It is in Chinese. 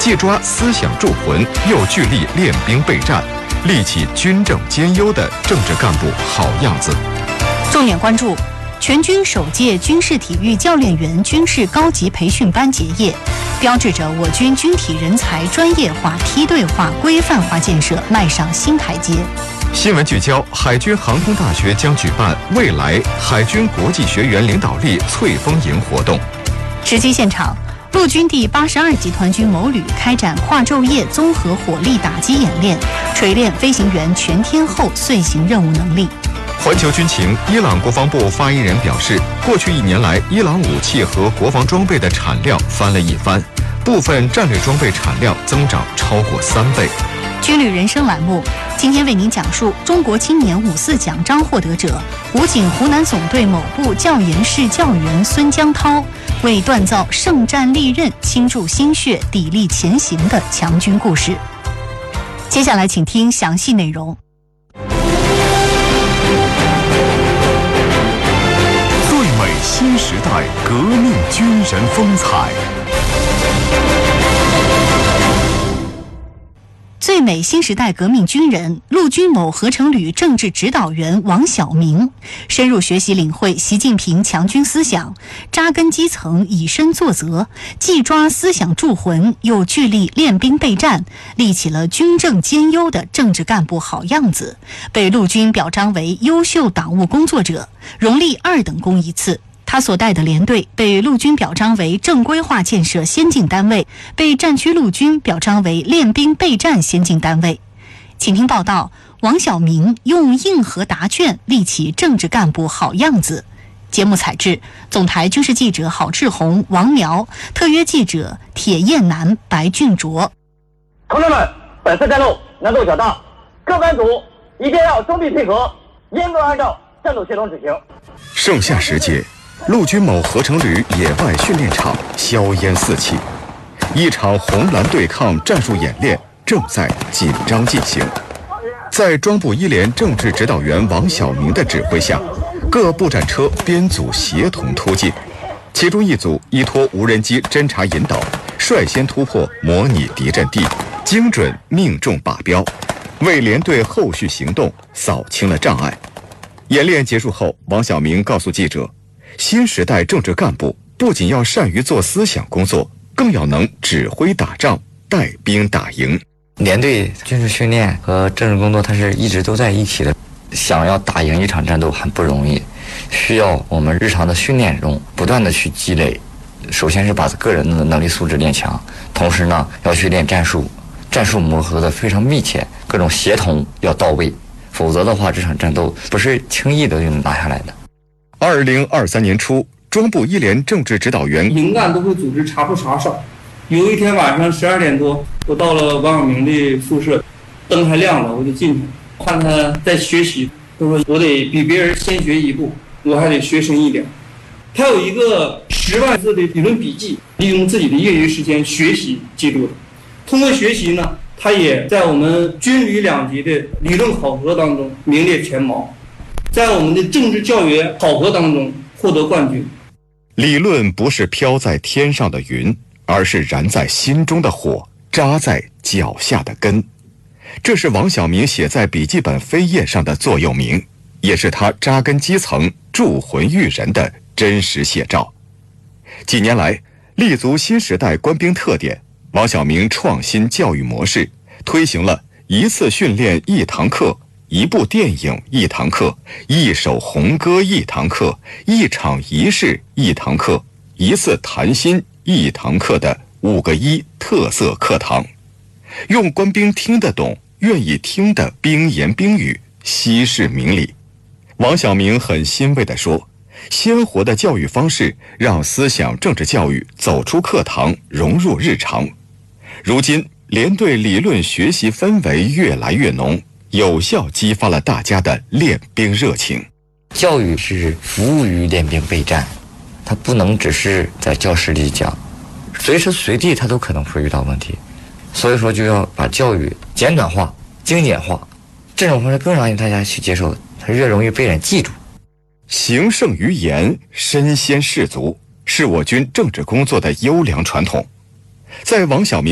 既抓思想铸魂，又聚力练兵备战，立起军政兼优的政治干部好样子。 重点关注：全军首届军事体育教练员军事高级培训班结业，标志着我军军体人才专业化、梯队化、规范化建设迈上新台阶。 新闻聚焦：海军航空大学将举办未来海军国际学员领导力淬风营活动。 实际现场，陆军第82集团军某旅开展跨昼夜综合火力打击演练，锤炼飞行员全天候遂行任务能力。 环球军情，伊朗国防部发言人表示，过去1年来，伊朗武器和国防装备的产量翻了一番，部分战略装备产量增长超过3倍。 军旅人生栏目今天为您讲述中国青年54奖章获得者、武警湖南总队某部教研室教员孙江涛为锻造圣战利刃倾注心血、砥砺前行的强军故事。接下来请听详细内容。 最美新时代革命军人风采。 最美新时代革命军人，陆军某合成旅政治指导员王晓明，深入学习领会习近平强军思想，扎根基层，以身作则，既抓思想铸魂，又聚力练兵备战，立起了军政兼优的政治干部好样子，被陆军表彰为优秀党务工作者，荣立2等功1次。他所带的连队被陆军表彰为正规化建设先进单位，被战区陆军表彰为练兵备战先进单位。请听报道：王晓明用硬核答卷立起政治干部好样子。节目采制：总台军事记者郝志红、王苗，特约记者铁雁南、白俊卓。 同志们，本次战斗难度较大，各班组一定要中密配合，严格按照战斗协同执行。 盛夏时节，陆军某合成旅野外训练场硝烟四起，一场红蓝对抗战术演练正在紧张进行。在装部一连政治指导员王晓明的指挥下，各步战车编组协同突进，其中一组依托无人机侦察引导，率先突破模拟敌阵地，精准命中靶标，为连队后续行动扫清了障碍。演练结束后，王晓明告诉记者，新时代政治干部不仅要善于做思想工作，更要能指挥打仗，带兵打赢。 连队军事训练和政治工作它是一直都在一起的，想要打赢一场战斗很不容易，需要我们日常的训练中不断的去积累。首先是把个人的能力素质练强，同时呢要去练战术，战术磨合的非常密切，各种协同要到位，否则的话这场战斗不是轻易的就能拿下来的。 2023年初，装部一连政治指导员营干都会组织查铺查哨。有一天晚上12点多，我到了王晓明的宿舍，灯还亮了，我就进去看他在学习。他说我得比别人先学一步，我还得学深一点。他有一个10万字的理论笔记，利用自己的业余时间学习记录的。通过学习呢，他也在我们军旅2级的理论考核当中名列前茅，在我们的政治教研考核当中获得冠军。 理论不是飘在天上的云，而是燃在心中的火，扎在脚下的根。这是王晓明写在笔记本扉页上的座右铭，也是他扎根基层、铸魂育人的真实写照。几年来，立足新时代官兵特点，王晓明创新教育模式，推行了一次训练1堂课、一部电影1堂课、一首红歌1堂课、一场仪式1堂课、一次谈心1堂课的5个1特色课堂，用官兵听得懂、愿意听的兵言兵语息事明理。王晓明很欣慰地说，鲜活的教育方式让思想政治教育走出课堂，融入日常。如今连队理论学习氛围越来越浓，有效激发了大家的练兵热情。 教育是服务于练兵备战，它不能只是在教室里讲，随时随地它都可能会遇到问题，所以说就要把教育简短化、精简化，这种方式更让大家去接受，它越容易被人记住。 行胜于言，身先士卒，是我军政治工作的优良传统。在王晓明